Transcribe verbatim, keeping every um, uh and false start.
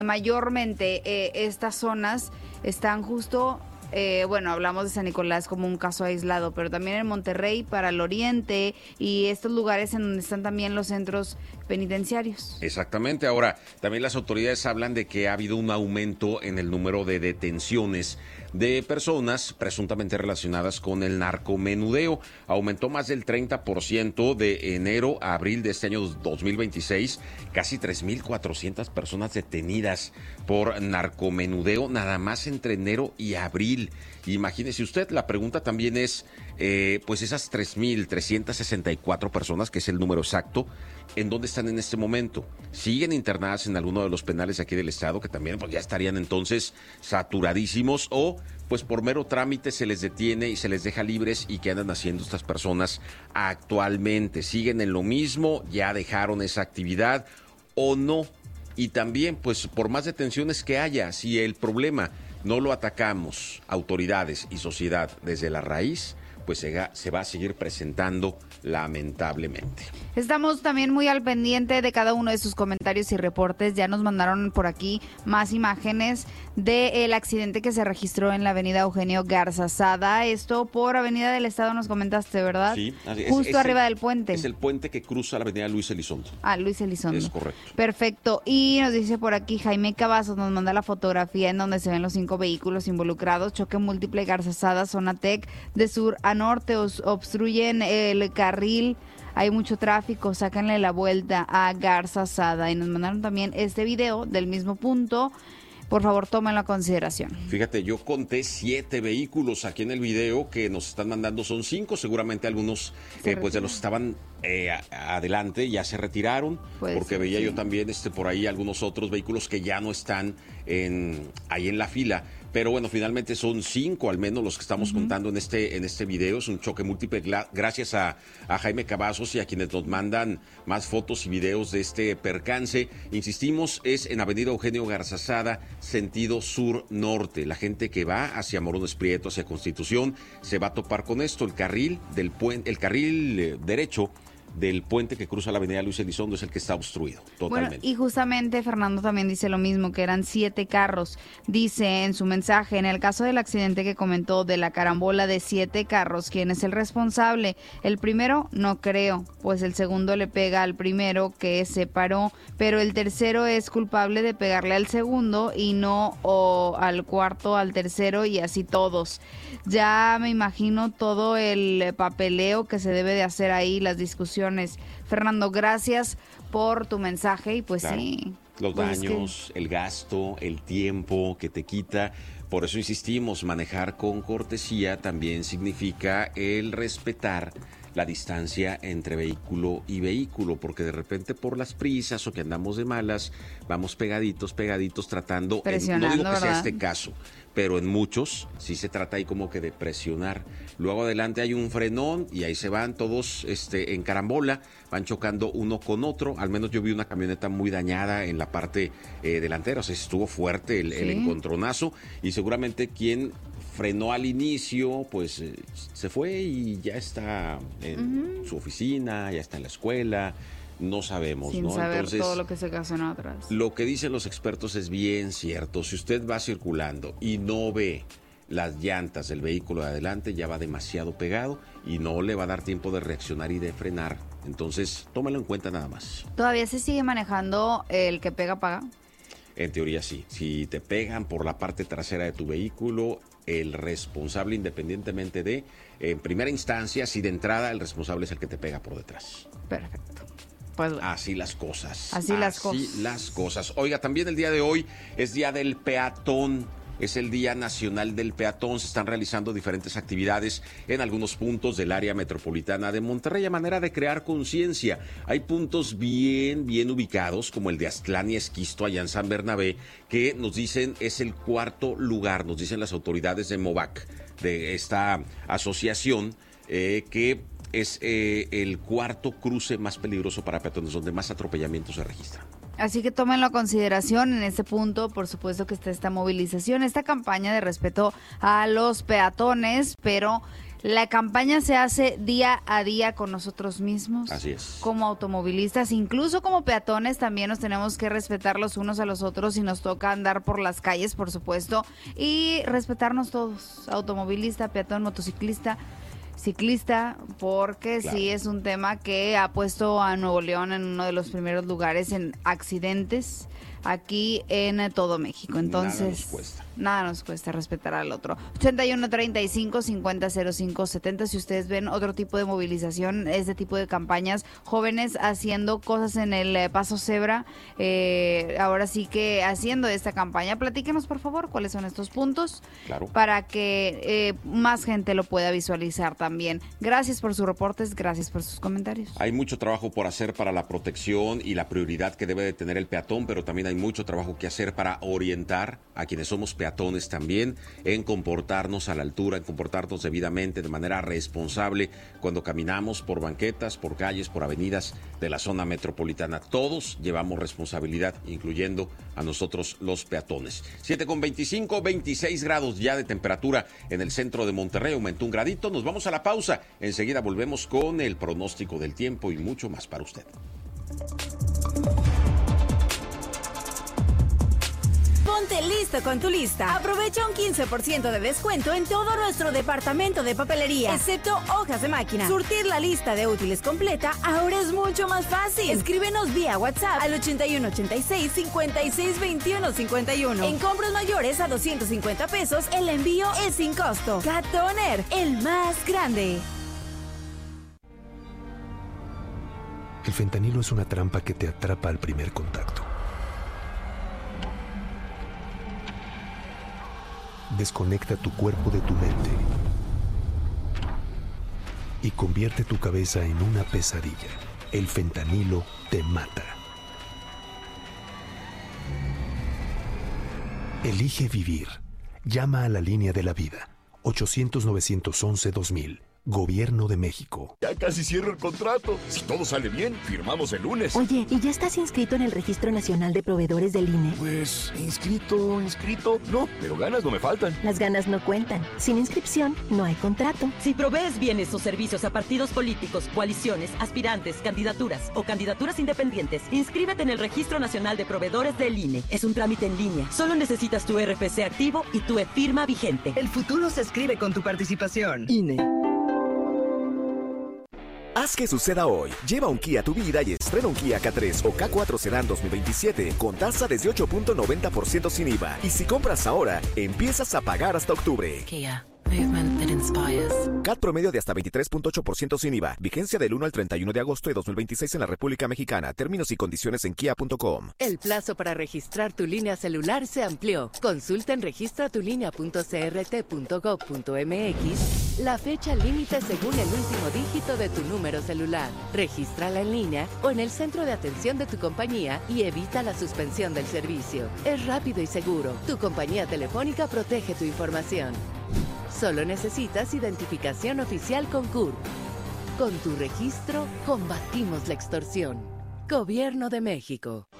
mayormente eh, estas zonas están justo, eh, bueno, hablamos de San Nicolás como un caso aislado, pero también en Monterrey, para el oriente y estos lugares en donde están también los centros penitenciarios. Exactamente. Ahora, también las autoridades hablan de que ha habido un aumento en el número de detenciones de personas presuntamente relacionadas con el narcomenudeo. Aumentó más del treinta por ciento de enero a abril de este año dos mil veintiséis. Casi tres mil cuatrocientas personas detenidas por narcomenudeo nada más entre enero y abril. Imagínese usted, la pregunta también es, eh, pues esas tres mil trescientas sesenta y cuatro personas, que es el número exacto, ¿en dónde están en este momento? ¿Siguen internadas en alguno de los penales aquí del estado, que también pues ya estarían entonces saturadísimos, o pues por mero trámite se les detiene y se les deja libres? ¿Y qué andan haciendo estas personas actualmente? ¿Siguen en lo mismo? ¿Ya dejaron esa actividad o no? Y también, pues por más detenciones que haya, si el problema no lo atacamos, autoridades y sociedad, desde la raíz, pues se, se va a seguir presentando lamentablemente. Estamos también muy al pendiente de cada uno de sus comentarios y reportes. Ya nos mandaron por aquí más imágenes del accidente que se registró en la avenida Eugenio Garzazada. Esto por Avenida del Estado nos comentaste, ¿verdad? Sí. Es, Justo es arriba el, del puente. Es el puente que cruza la avenida Luis Elizondo. Ah, Luis Elizondo. Es correcto. Perfecto. Y nos dice por aquí Jaime Cavazos, nos manda la fotografía en donde se ven los cinco vehículos involucrados. Choque múltiple Garzazada, zona Tec, de sur a norte, obstruyen el carril. Hay mucho tráfico, sácanle la vuelta a Garzazada. Y nos mandaron también este video del mismo punto. Por favor, tómenlo a consideración. Fíjate, yo conté siete vehículos aquí en el video que nos están mandando, son cinco. Seguramente algunos eh, pues de los que estaban eh, a, adelante ya se retiraron, Puede porque ser, veía sí. yo también este por ahí algunos otros vehículos que ya no están en, ahí en la fila. Pero bueno, finalmente son cinco al menos los que estamos uh-huh. contando en este en este video. Es un choque múltiple gracias a, a Jaime Cavazos y a quienes nos mandan más fotos y videos de este percance. Insistimos, es en Avenida Eugenio Garzazada, sentido sur-norte. La gente que va hacia Morones Prieto, hacia Constitución, se va a topar con esto. El carril del puente, el carril eh, derecho del puente que cruza la avenida Luis Elizondo es el que está obstruido totalmente. Bueno, y justamente Fernando también dice lo mismo, que eran siete carros. Dice en su mensaje, en el caso del accidente que comentó de la carambola de siete carros, ¿quién es el responsable? El primero, no creo, pues el segundo le pega al primero que se paró, pero el tercero es culpable de pegarle al segundo y no o al cuarto, al tercero y así todos. Ya me imagino todo el papeleo que se debe de hacer ahí, las discusiones. Fernando, gracias por tu mensaje y pues claro, sí. Los pues daños, es que... el gasto, el tiempo que te quita. Por eso insistimos, manejar con cortesía también significa el respetar la distancia entre vehículo y vehículo, porque de repente por las prisas o que andamos de malas, vamos pegaditos, pegaditos tratando, en, no digo que ¿verdad? sea este caso, pero en muchos sí se trata ahí como que de presionar. Luego adelante hay un frenón y ahí se van todos este, en carambola, van chocando uno con otro. Al menos yo vi una camioneta muy dañada en la parte eh, delantera, o sea, estuvo fuerte el, ¿sí? el encontronazo, y seguramente quien frenó al inicio, pues eh, se fue y ya está en uh-huh. su oficina, ya está en la escuela. No sabemos, Sin ¿no? saber Entonces, todo lo que se ocasionó atrás. Lo que dicen los expertos es bien cierto. Si usted va circulando y no ve las llantas del vehículo de adelante, ya va demasiado pegado y no le va a dar tiempo de reaccionar y de frenar. Entonces, tómalo en cuenta nada más. ¿Todavía se sigue manejando el que pega, paga? En teoría sí. Si te pegan por la parte trasera de tu vehículo, el responsable, independientemente de, en primera instancia, si de entrada el responsable es el que te pega por detrás. Perfecto. Pues bueno. Así las cosas. Así las Así cosas. las cosas. Oiga, también el día de hoy es Día del Peatón. Es el Día Nacional del Peatón. Se están realizando diferentes actividades en algunos puntos del área metropolitana de Monterrey a manera de crear conciencia. Hay puntos bien, bien ubicados, como el de Aztlán y Esquisto, allá en San Bernabé, que nos dicen es el cuarto lugar, nos dicen las autoridades de MOVAC, de esta asociación, eh, que es eh, el cuarto cruce más peligroso para peatones, donde más atropellamientos se registran. Así que tómenlo a consideración en este punto. Por supuesto que está esta movilización, esta campaña de respeto a los peatones, pero La campaña se hace día a día con nosotros mismos. Así es. Como automovilistas, incluso como peatones, también nos tenemos que respetar los unos a los otros y nos toca andar por las calles, por supuesto, y respetarnos todos, automovilista, peatón, motociclista, ciclista, porque claro, sí es un tema que ha puesto a Nuevo León en uno de los primeros lugares en accidentes aquí en todo México. Entonces, nada nos cuesta, nada nos cuesta respetar al otro. ochenta y uno, treinta y cinco, cincuenta, cero cinco, setenta. Si ustedes ven otro tipo de movilización, este tipo de campañas, jóvenes haciendo cosas en el eh, Paso Cebra, eh, ahora sí que haciendo esta campaña, platíquenos por favor cuáles son estos puntos, claro, para que eh, más gente lo pueda visualizar también. Gracias por sus reportes, gracias por sus comentarios. Hay mucho trabajo por hacer para la protección y la prioridad que debe de tener el peatón, pero también hay mucho trabajo que hacer para orientar a quienes somos peatones también en comportarnos a la altura, en comportarnos debidamente, de manera responsable cuando caminamos por banquetas, por calles, por avenidas de la zona metropolitana. Todos llevamos responsabilidad, incluyendo a nosotros los peatones. siete con veinticinco, veintiséis grados ya de temperatura en el centro de Monterrey, aumentó un gradito. Nos vamos a la pausa. Enseguida volvemos con el pronóstico del tiempo y mucho más para usted. Ponte listo con tu lista. Aprovecha un quince por ciento de descuento en todo nuestro departamento de papelería, excepto hojas de máquina. Surtir la lista de útiles completa ahora es mucho más fácil. Escríbenos vía WhatsApp al ochenta y uno, ochenta y seis, cincuenta y seis, veintiuno, cincuenta y uno. En compras mayores a doscientos cincuenta pesos, el envío es sin costo. Cat Toner, el más grande. El fentanilo es una trampa que te atrapa al primer contacto. Desconecta tu cuerpo de tu mente y convierte tu cabeza en una pesadilla. El fentanilo te mata. Elige vivir. Llama a la línea de la vida. ochocientos, novecientos once, dos mil. Gobierno de México. Ya casi cierro el contrato. Si todo sale bien, firmamos el lunes. Oye, ¿y ya estás inscrito en el Registro Nacional de Proveedores del I N E? Pues, inscrito, inscrito. No, pero ganas no me faltan. Las ganas no cuentan. Sin inscripción, no hay contrato. Si provees bienes o servicios a partidos políticos, coaliciones, aspirantes, candidaturas o candidaturas independientes, inscríbete en el Registro Nacional de Proveedores del I N E. Es un trámite en línea. Solo necesitas tu R F C activo y tu e-firma vigente. El futuro se escribe con tu participación. I N E. Haz que suceda hoy. Lleva un Kia a tu vida y estrena un Kia K tres o K cuatro Sedan dos mil veintisiete con tasa desde ocho punto noventa por ciento sin I V A. Y si compras ahora, empiezas a pagar hasta octubre. Kia. Movement that inspires. C A T promedio de hasta veintitrés punto ocho por ciento sin I V A. Vigencia del uno al treinta y uno de agosto de dos mil veintiséis en la República Mexicana. Términos y condiciones en kia punto com. El plazo para registrar tu línea celular se amplió. Consulta en registra tu línea punto c r t punto gov punto m x la fecha límite según el último dígito de tu número celular. Regístrala en línea o en el centro de atención de tu compañía y evita la suspensión del servicio. Es rápido y seguro. Tu compañía telefónica protege tu información. Solo necesitas identificación oficial con C U R. Con tu registro, combatimos la extorsión. Gobierno de México.